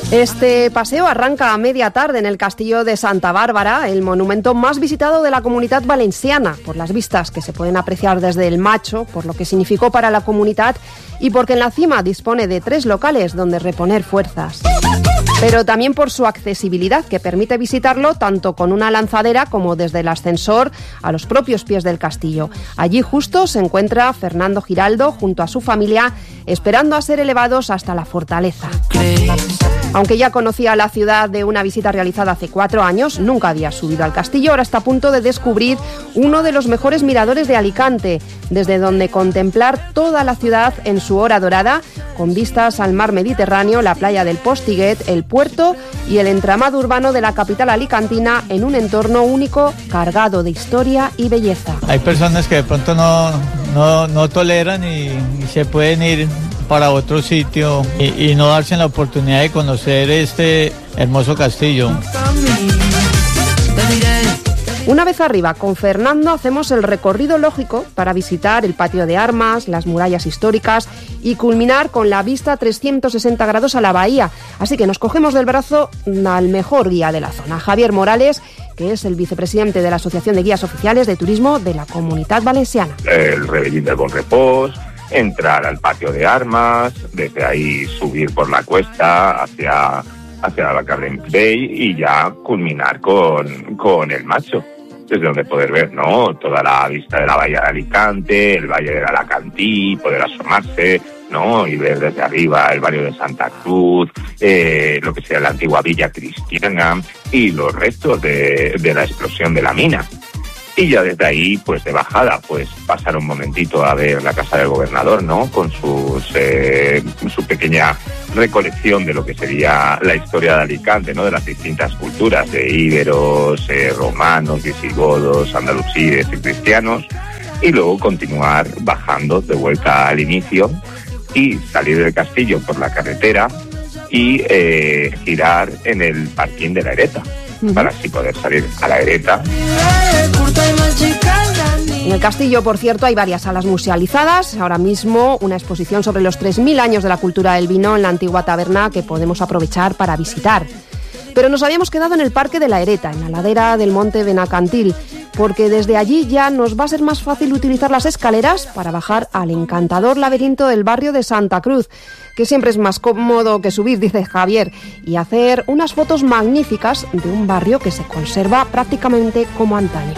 Este paseo arranca a media tarde en el Castillo de Santa Bárbara, el monumento más visitado de la Comunitat Valenciana, por las vistas que se pueden apreciar desde el Macho, por lo que significó para la comunidad y porque en la cima dispone de 3 locales donde reponer fuerzas. Pero también por su accesibilidad, que permite visitarlo tanto con una lanzadera como desde el ascensor a los propios pies del castillo. Allí justo se encuentra Fernando Giraldo junto a su familia, esperando a ser elevados hasta la fortaleza. Aunque ya conocía la ciudad de una visita realizada hace 4 años, nunca había subido al castillo. Ahora está a punto de descubrir uno de los mejores miradores de Alicante, desde donde contemplar toda la ciudad en su hora dorada, con vistas al mar Mediterráneo, la playa del Postiguet, el puerto y el entramado urbano de la capital alicantina en un entorno único cargado de historia y belleza. Hay personas que de pronto no toleran y se pueden ir para otro sitio y no darse la oportunidad de conocer este hermoso castillo. Una vez arriba, con Fernando hacemos el recorrido lógico para visitar el patio de armas, las murallas históricas y culminar con la vista 360 grados a la bahía. Así que nos cogemos del brazo al mejor guía de la zona, Javier Morales, que es el vicepresidente de la Asociación de Guías Oficiales de Turismo de la Comunitat Valenciana. El Rebellín del Bon Repòs, entrar al patio de armas, desde ahí subir por la cuesta hacia la Carmen Bay y ya culminar con el Macho, desde donde poder ver, ¿no?, toda la vista de la bahía de Alicante, el valle del Alacantí, poder asomarse, ¿no?, y ver desde arriba el barrio de Santa Cruz, lo que sea la antigua villa cristiana y los restos de la explosión de la mina. Y ya desde ahí, pues de bajada, pues pasar un momentito a ver la casa del gobernador, ¿no?, con su pequeña recolección de lo que sería la historia de Alicante, ¿no?, de las distintas culturas, de íberos, romanos, visigodos, andalusíes y cristianos, y luego continuar bajando de vuelta al inicio y salir del castillo por la carretera y girar en el parking de la Ereta, para así poder salir a la Ereta. En el castillo, por cierto, hay varias salas musealizadas. Ahora mismo una exposición sobre los 3.000 años de la cultura del vino en la antigua taberna que podemos aprovechar para visitar. Pero nos habíamos quedado en el Parque de la Ereta, en la ladera del Monte Benacantil, porque desde allí ya nos va a ser más fácil utilizar las escaleras para bajar al encantador laberinto del barrio de Santa Cruz, que siempre es más cómodo que subir, dice Javier, y hacer unas fotos magníficas de un barrio que se conserva prácticamente como antaño.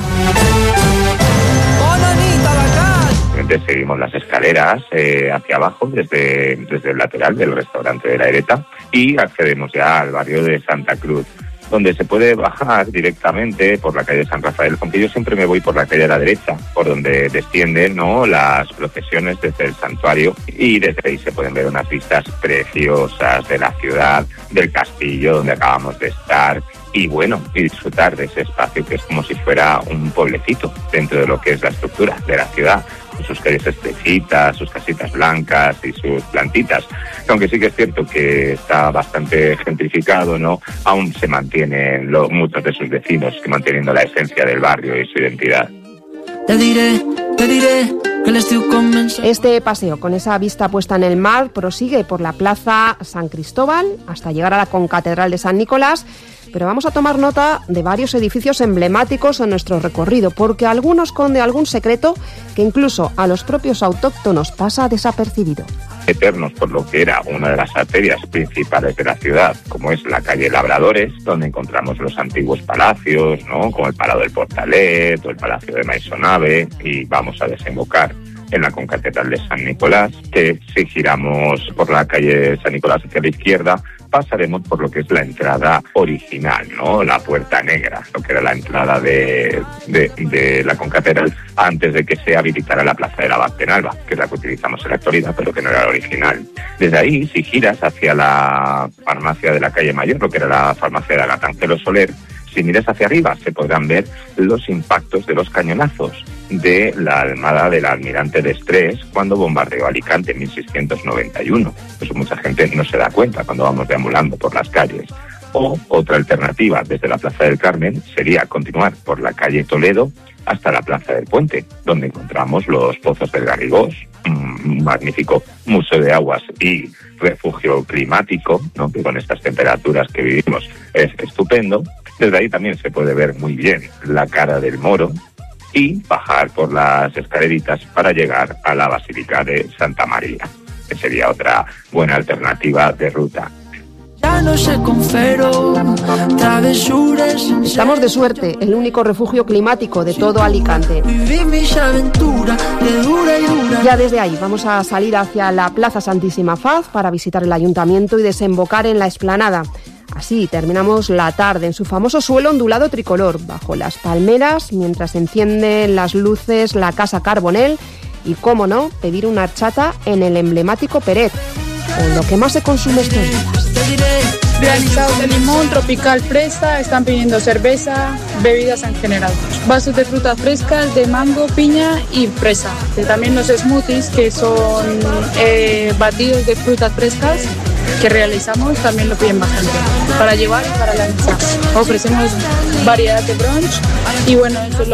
Seguimos las escaleras hacia abajo desde el lateral del restaurante de la Ereta y accedemos ya al barrio de Santa Cruz, donde se puede bajar directamente por la calle San Rafael, aunque yo siempre me voy por la calle a la derecha, por donde descienden, ¿no?, las procesiones desde el santuario, y desde ahí se pueden ver unas vistas preciosas de la ciudad, del castillo donde acabamos de estar, y bueno, y disfrutar de ese espacio que es como si fuera un pueblecito dentro de lo que es la estructura de la ciudad, con sus calles estrechitas, sus casitas blancas y sus plantitas. Aunque sí que es cierto que está bastante gentrificado, ¿no?, aún se mantienen muchos de sus vecinos, que manteniendo la esencia del barrio y su identidad. Te diré que l'estiu comença. Este paseo, con esa vista puesta en el mar, prosigue por la Plaza San Cristóbal hasta llegar a la Concatedral de San Nicolás, pero vamos a tomar nota de varios edificios emblemáticos en nuestro recorrido, porque alguno esconde algún secreto que incluso a los propios autóctonos pasa desapercibido. Meternos por lo que era una de las arterias principales de la ciudad, como es la calle Labradores, donde encontramos los antiguos palacios, ¿no?, como el Palau del Portalet o el Palacio de Maisonave, y vamos a desembocar en la Concatedral de San Nicolás, que si giramos por la calle San Nicolás hacia la izquierda, pasaremos por lo que es la entrada original, ¿no?, la Puerta Negra, lo que era la entrada de la Concatedral antes de que se habilitara la Plaza de la Abad Penalba, que es la que utilizamos en la actualidad, pero que no era la original. Desde ahí, si giras hacia la farmacia de la calle Mayor, lo que era la farmacia de Agatangelo Soler, si miras hacia arriba se podrán ver los impactos de los cañonazos de la armada del almirante Destrés cuando bombardeó Alicante en 1691. Eso mucha gente no se da cuenta cuando vamos deambulando por las calles. O otra alternativa desde la Plaza del Carmen sería continuar por la calle Toledo hasta la Plaza del Puente, donde encontramos los Pozos del Garrigós, un magnífico museo de aguas y refugio climático, ¿no?, que con estas temperaturas que vivimos es estupendo. Desde ahí también se puede ver muy bien la Cara del Moro y bajar por las escaleritas para llegar a la Basílica de Santa María, que sería otra buena alternativa de ruta. Estamos de suerte, el único refugio climático de todo Alicante. Ya desde ahí vamos a salir hacia la Plaza Santísima Faz para visitar el ayuntamiento y desembocar en la explanada. Así terminamos la tarde en su famoso suelo ondulado tricolor, bajo las palmeras, mientras encienden las luces la Casa Carbonell y, cómo no, pedir una horchata en el emblemático Peret, o lo que más se consume estos días. Granizados de limón, tropical, fresa, están pidiendo cerveza, bebidas en general. Vasos de frutas frescas, de mango, piña y fresa. También los smoothies, que son batidos de frutas frescas que realizamos, también lo piden bastante. Para llevar y para la mesa. Ofrecemos variedad de brunch y bueno, eso es lo